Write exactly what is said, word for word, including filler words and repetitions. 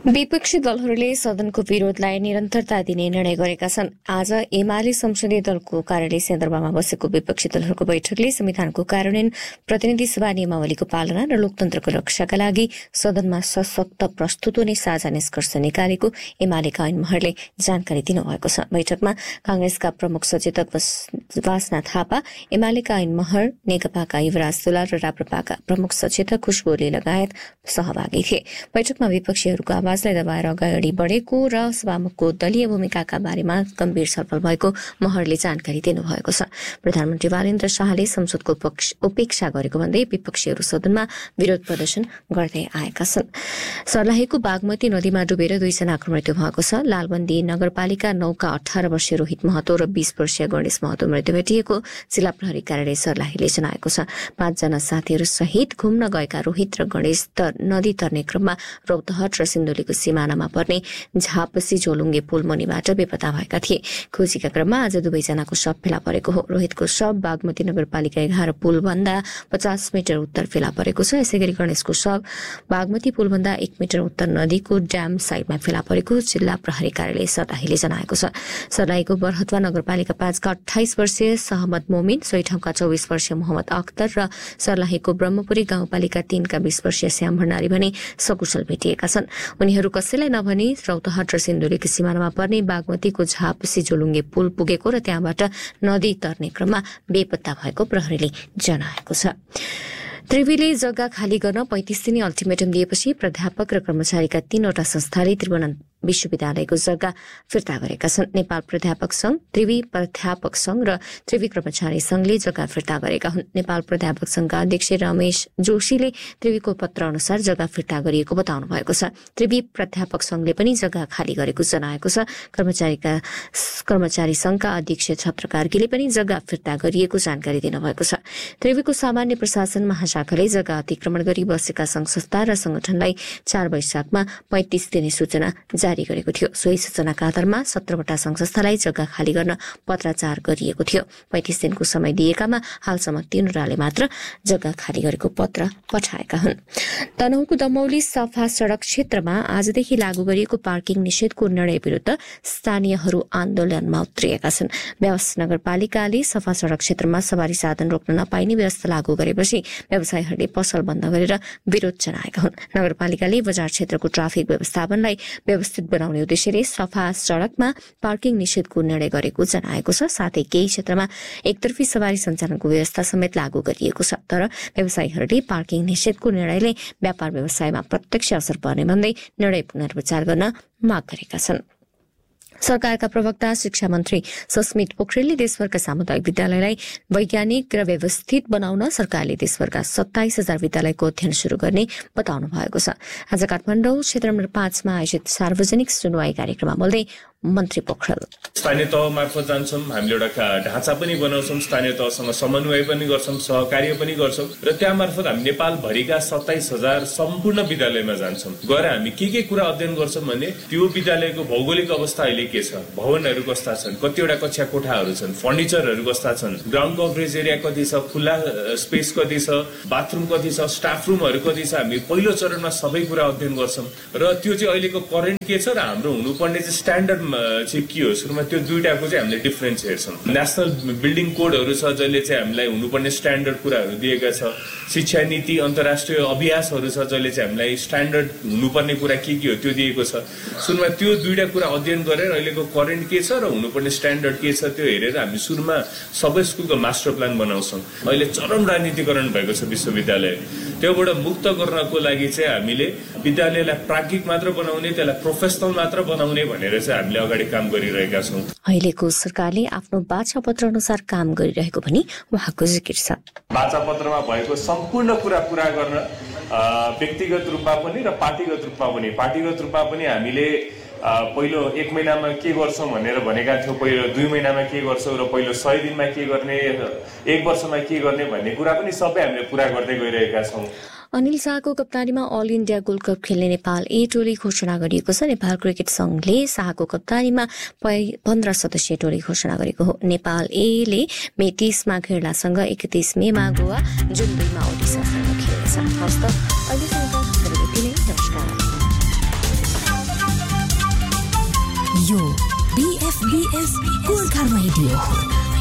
विपक्षी दलहरूले सदनको विरोधलाई निरन्तरता दिने निर्णय गरेका छन्। आज एमाले संसदीय दलको कार्यालय सन्दर्भमा बसेको विपक्षी दलहरूको बैठकले संविधानको कार्यान्वयन, प्रतिनिधि सभा नियमावलीको पालना र लोकतन्त्रको रक्षाका लागि सदनमा सशक्त प्रस्तुत हुने साझा निष्कर्ष निकालेको एमालेका ऐन महरले जानकारी दिनुभएको छ। बैठकमा कांग्रेसका प्रमुख सचेतक वासना थापा, एमालेका ऐन महर, नेकपाका युवराज दुलाल र राप्रपाका प्रमुख सचेतक खुशबु ओली लगायत सहभागी थिए। बैठकमा विपक्षीहरूको आवाजलाई दबाएर अगाडि बढेको र सभामुखको दलीय भूमिकाका बारेमा गम्भीर छलफल भएको महरले जानकारी दिनुभएको छ। प्रधानमन्त्री बालेन्द्र शाहले संसदको उपेक्षा गरेको भन्दै विपक्षीहरू सदनमा विरोध प्रदर्शन गर्दै आएका छन्। सर्लाहीको बागमती नदीमा डुबेर दुईजनाको मृत्यु भएको छ। लालबन्दी नगरपालिका नौका अठार वर्षीय रोहित महतो र बीस वर्षीय गणेश महतो मृत्यु भेटिएको जिल्ला प्रहरी कार्यालय सर्लाहीले जनाएको छ। पाँचजना साथीहरू सहित घुम्न गएका रोहित र गणेश नदी तर्ने क्रममा रौतहट र सिन्धुलीको सीमानामा पर्ने झापसी झोलुङ्गे पुल मुनिबाट बेपत्ता भएका थिए। खोजीका क्रममा आज दुवैजनाको शव फेला परेको हो। रोहितको शव बागमती नगरपालिका एघार पुल भन्दा पचास मिटर उत्तर फेला परेको छ। यसै गरी गणेशको शव बागमती पुल भन्दा एक मिटर उत्तर नदीको ड्याम साइडमा फेला परेको जिल्ला प्रहरी कार्यालय सर्लाहीले जनाएको छ। सर्लाहीको बरहतवा नगरपालिका पाँचका अठाइस वर्षीय सहमद मोमिन, सोही ठाउँका चौबिस वर्षीय मोहम्मद अख्तर र सर्लाहीको ब्रह्मपुरी गाउँपालिका तीनका बीस वर्षीय श्याम भण्डारी भने सकुशल भेटिएका छन्। उनीहरू कसैलाई नभनी रौतहट र सिन्धुलीको सीमानामा पर्ने बागमतीको झापसी झोलुङ्गे पुल पुगेको र त्यहाँबाट नदी तर्ने क्रममा बेपत्ता भएको प्रहरीले जनाएको छ। त्रिवीले जग्गा खाली गर्न पैंतिस दिने अल्टिमेटम दिएपछि प्राध्यापक र कर्मचारीका तीनवटा संस्थाले त्रिभुवन विश्वविद्यालयको जग्गा फिर्ता गरेका छन्। नेपाल प्राध्यापक संघ, त्रिवी प्राध्यापक संघ र त्रिवी कर्मचारी संघले जग्गा फिर्ता गरेका हुन्। नेपाल प्राध्यापक संघका अध्यक्ष रमेश जोशीले त्रिवीको पत्र अनुसार जग्गा फिर्ता गरिएको बताउनु भएको छ। त्रिवी प्राध्यापक संघले पनि जग्गा खाली गरेको जनाएको छ। कर्मचारीका कर्मचारी संघका अध्यक्ष छत्र कार्कीले पनि जग्गा फिर्ता गरिएको जानकारी दिनुभएको छ। त्रिवीको सामान्य प्रशासन महाशाखाले जग्गा अतिक्रमण गरी बसेका संघ संस्था र संगठनलाई चार वैशाखमा पैंतिस दिने सूचना जारी गरेको थियो। सोही सूचनाका आधारमा सत्रवटा संघ संस्थालाई जग्गा खाली गर्न पत्राचार गरिएको थियो। पैंतिस दिनको समय दिएकामा हालसम्म तीनवटाले मात्र जग्गा खाली गरेको पत्र पठाएका हुन्। तनहुँको दमौली सफा सड़क क्षेत्रमा आजदेखि लागू गरिएको पार्किङ निषेधको निर्णय विरूद्ध स्थानीयहरू आन्दोलनमा उत्रिएका छन्। व्यास नगरपालिकाले सफा सड़क क्षेत्रमा सवारी साधन रोक्न नपाइने व्यवस्था लागू गरेपछि व्यवसायीहरूले पसल बन्द गरेर विरोध जनाएका हुन्। नगरपालिकाले बजार क्षेत्रको ट्राफिक व्यवस्थापनलाई व्यवस्थित बनाउने उद्देश्यले सफा सड़कमा पार्किङ निषेधको निर्णय गरेको जनाएको छ। साथै केही क्षेत्रमा एकतर्फी सवारी सञ्चालनको व्यवस्था समेत लागू गरिएको छ। तर व्यवसायीहरूले पार्किङ निषेधको निर्णयले व्यापार व्यवसायमा प्रत्यक्ष असर पर्ने भन्दै निर्णय पुनर्विचार गर्न माग गरेका छन्। सरकारका प्रवक्ता शिक्षा मन्त्री सस्मित पोखरेलले देशभरका सामुदायिक विद्यालयलाई वैज्ञानिक र व्यवस्थित बनाउन सरकारले देशभरका सत्ताइस हजार विद्यालयको अध्ययन शुरू गर्ने बताउनु भएको छ। आज काठमाडौँ क्षेत्र नम्बर पाँचमा आयोजित सार्वजनिक सुनवाई कार्यक्रममा बोल्दै मन्त्री पोखरेल स्थानीय तह मार्फत जान्छौं, हामीले एउटा ढाँचा पनि बनाउँछौं, स्थानीय तहसँग समन्वय पनि गर्छौं, सहकार्य पनि गर्छौं र त्यहाँ मार्फत हामी नेपाल भरिका सत्ताइस हजार सम्पूर्ण विद्यालयमा जान्छौं। गएर हामी के के कुरा अध्ययन गर्छौं भने त्यो विद्यालयको भौगोलिक अवस्था अहिले के छ, भवनहरू कस्ता छन्, कतिवटा कक्षा कोठाहरू छन्, फर्निचरहरू कस्ता छन्, ग्राउन्ड कभरेज एरिया कति छ, खुल्ला स्पेस कति छ, बाथरुम कति छ, स्टाफ रुमहरू कति छ, हामी पहिलो चरणमा सबै कुरा अध्ययन गर्छौं। र त्यो चाहिँ अहिलेको करेन्ट के छ र हाम्रो हुनुपर्ने चाहिँ स्ट्यान्डर्ड चाहिँ के हो, सुरुमा त्यो दुईटाको चाहिँ हामीले डिफरेन्स हेर्छौँ। नेसनल बिल्डिङ कोडहरू छ जसले चाहिँ हामीलाई हुनुपर्ने स्ट्यान्डर्ड कुराहरू दिएका छ, शिक्षा नीति अन्तर्राष्ट्रिय अभ्यासहरू छ जसले चाहिँ हामीलाई स्ट्यान्डर्ड हुनुपर्ने कुरा के के हो त्यो दिएको छ। सुरुमा त्यो दुईटा कुरा अध्ययन गरेर अहिलेको करेन्ट के छ र हुनुपर्ने स्ट्यान्डर्ड के छ त्यो हेरेर हामी सुरुमा सबै स्कुलको मास्टर प्लान बनाउँछौँ। अहिले चरम राजनीतिकरण भएको छ विश्वविद्यालय, त्योबाट मुक्त गर्नको लागि चाहिँ हामीले विद्यालयलाई प्राज्ञिक मात्र बनाउने, त्यसलाई प्रोफेसनल मात्र बनाउने भनेर चाहिँ हामीले अगाडि काम गरिरहेका छौँ। अहिलेको सरकारले आफ्नो बाछापत्र अनुसार काम गरिरहेको पनि उहाँको जिकिर छ। बाछापत्रमा भएको सम्पूर्ण कुरा पूरा गर्न व्यक्तिगत रूपमा पनि र पार्टीगत रूपमा पनि पार्टीगत रूपमा पनि हामीले पहिलो एक महिनामा के गर्छौँ भनेर भनेका थियौँ, पहिलो दुई महिनामा के गर्छौँ र पहिलो सय दिनमा के गर्ने, एक वर्षमा के गर्ने भन्ने कुरा पनि सबै हामीले पूरा गर्दै गइरहेका छौँ। अनिल शाहको कप्तानीमा अल इन्डिया गोल्ड कप खेल्ने नेपाल ए टोली घोषणा गरिएको छ। नेपाल क्रिकेट संघले शाहको कप्तानीमा पन्ध्र सदस्यीय टोली घोषणा गरेको हो। नेपाल एले मे तीसमा केरलासँग, एकतीस मेमा गोवा, जुन दुईमा ओडिसासँग खेल्नेछ। हस्त अहिले नमस्कार। यो बीएफबीएस गोर्खा रेडियो हो।